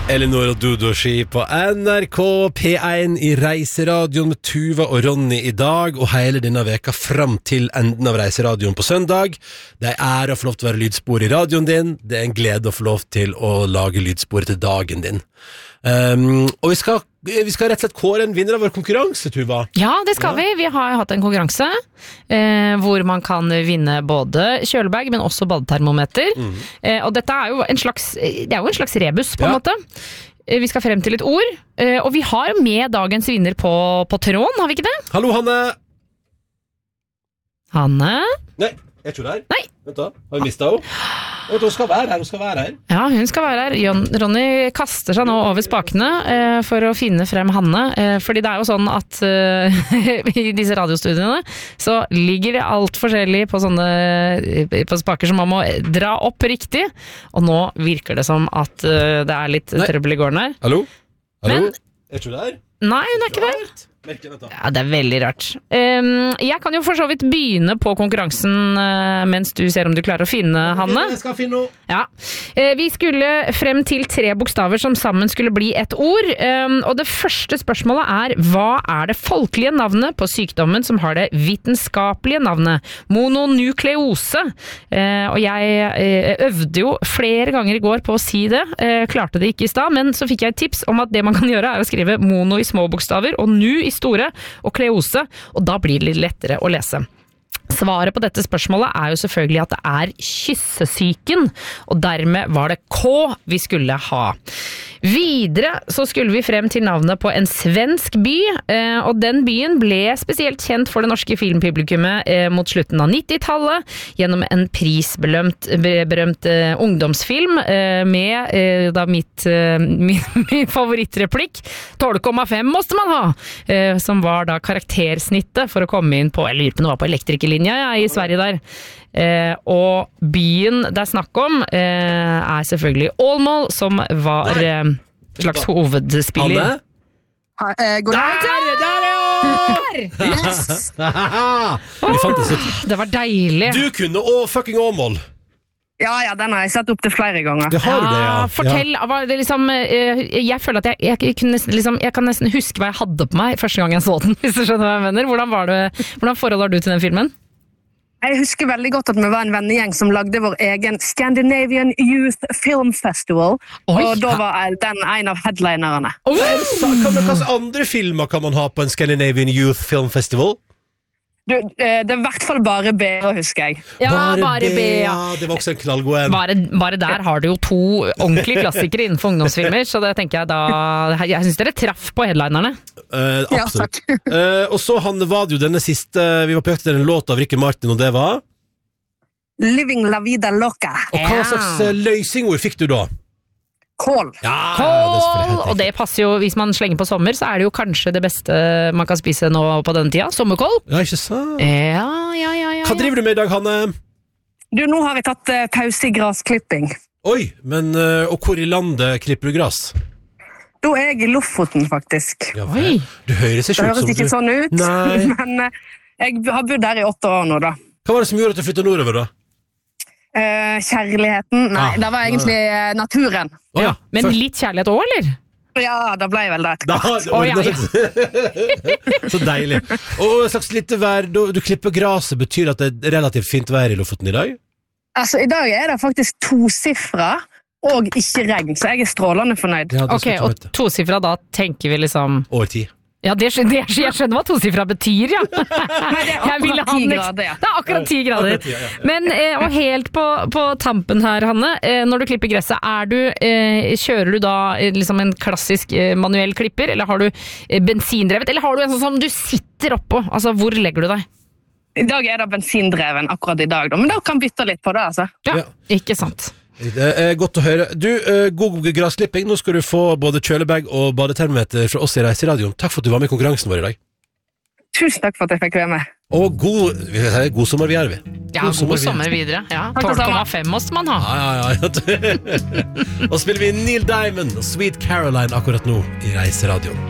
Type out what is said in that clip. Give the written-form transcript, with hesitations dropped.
Elinor og Dodoshi på NRK P1 I Reiseradioen med Tuva og Ronny I dag, og hele denne veka fram til enden av Reiseradioen på søndag. Det ære å få lov til å være lydspor I radioen din, det en glede å få lov til å lage lydspor til dagen din. Og vi skal rett og slett kåre en vinner av vår konkurranse, Tuva. Ja, det skal vi. Vi har hatt en konkurranse hvor man kan vinne både kjølebag, men også badetermometer. Og dette jo en slags, det jo en slags rebus på en måte. Vi skal frem til et ord, og vi har med dagens vinner på tråden, har vi ikke det? Hallo, Hanne! Hanne? Nei, jeg tror det her. Nei. Vent da, har vi mistet henne? Hun skal være her, Ja, hun skal være her. Ronny kaster seg nå over spakene for å finne frem Hanne, fordi det jo sånn at I disse radiostudiene så ligger det alt forskjellig på på spaker som man må dra opp riktig, og nå virker det som at det litt trøbbel I gården her. Hallo? Men, jeg tror det her. Nei, hun ikke der. Ja, det veldig rart. Jeg kan jo for så vidt begynne på konkurransen mens du ser om du klarer å finne Hanne. Jeg skal finne henne. Ja. Vi skulle frem til 3 bokstaver som sammen skulle bli et ord, og det første spørsmålet hva det folkelige navnet på sykdommen som har det vitenskapelige navnet? Mononukleose. Og jeg øvde jo flere ganger I går på å si det, klarte det ikke I sted, men så fikk jeg et tips om at det man kan gjøre å skrive mono I små bokstaver, og nu I store, og kleose, og da blir det litt lettere å lese. Svaret på dette spørsmålet jo selvfølgelig at det kyssesyken, og dermed var det K vi skulle ha. Videre så skulle vi frem til navnet på en svensk by, og den byen ble spesielt kjent for det norske filmpublikummet mot slutten av 90-tallet, gjennom en prisberømt ungdomsfilm med da min favorittreplikk 12,5 måste man ha, som var da karaktersnittet for å komme inn på, jeg lurer på noe på elektrikerlinja I Sverige der. Og byen det snakk om selvfølgelig Ålmål, som var slags hovedspiller. God dag! Der! Yes! Det var deilig. Du kunne fucking Åmål. Ja, den har jeg sett opp til flere ganger. Det har du det, ja. Fortell, var det liksom, jeg føler at jeg kan nesten huske hva jeg hadde på meg første gang jeg så den, hvis du skjønner hva jeg mener. Hvordan forhold har du til den filmen? Jeg husker veldig godt at vi var en vennegjeng som lagde vår egen Scandinavian Youth Film Festival, og da var den en av headlinerne. Hvilke andre filmer kan man ha på en Scandinavian Youth Film Festival? Det I hvert fall bare B, husker jeg. Ja, bare B, ja. Det var også en knallgod en. Bare der har du jo 2 ordentlige klassikere innenfor ungdomsfilmer, så det tenker jeg da, jeg synes dere traff på headlinerne. Absolutt. Og så var det jo denne siste, vi var på jakt etter en låt av Ricky Martin, og det var? Living la vida loca. Og hva slags løsingord fikk du da? Kål. Kål! Og det passer jo, hvis man slenger på sommer, så det jo kanskje det beste man kan spise nå på denne tida. Sommerkål. Ja, ikke sant? Ja. Hva driver du med I dag, Hanne? Du, nå har vi tatt pause I grasklipping. Oi, men og hvor I landet klipper du gras? Da jeg I Lofoten, faktisk. Ja, du høres ikke ut som du... Det høres ikke sånn ut, Nei. men jeg har bodd der I 8 år nå, da. Hva var det som gjorde at du flyttet nordover, da? Kjærligheten. Nei, det var egentlig naturen. Ja, men litt kjærlighet også, eller? Ja, det ble vel det. Så deilig. Og slags litt vær, du klipper graset, betyr at det relativt fint vær I Lofoten I dag? Altså, I dag det faktisk 2-sifra og ikke regn, så jeg strålende fornøyd. Ja, ok, og 2-sifra, da tenker vi liksom... Over 10. Ja, jeg skjønner hva 2-sifra betyr, ja. Nei, det akkurat 10 grader, ja. Det akkurat 10 grader. Men, og helt på tampen her, Hanne, når du klipper gresset, kjører du da liksom en klassisk manuell klipper, eller har du bensindrevet, eller har du en sånn som du sitter oppå? Altså, hvor legger du deg? I dag det bensindreven akkurat I dag, da. Men da kan bytte litt på det, altså. Ja, ikke sant. Det godt å høre. Du, god grasklipping. Nå skal du få både kjølebag og badetermometer fra oss I Reiseradioen. Takk for at du var med I konkurransen vår I dag. Tusen takk for at jeg fikk være med. Og god sommer videre, vi. Ja, god sommer videre. Ja, 12,5 måste man ha. Ja. Og spiller vi Neil Diamond og Sweet Caroline akkurat nå I Reiseradioen.